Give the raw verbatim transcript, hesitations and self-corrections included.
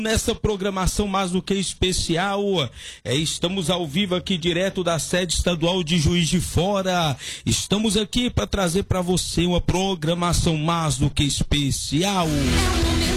Nessa programação mais do que especial, é, estamos ao vivo aqui direto da sede estadual de Juiz de Fora. Estamos aqui para trazer para você uma programação mais do que especial.